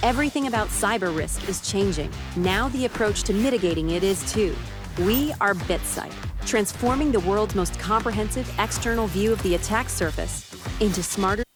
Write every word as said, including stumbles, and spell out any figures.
Everything about cyber risk is changing. Now the approach to mitigating it is too. We are BitSight, transforming the world's most comprehensive external view of the attack surface into smarter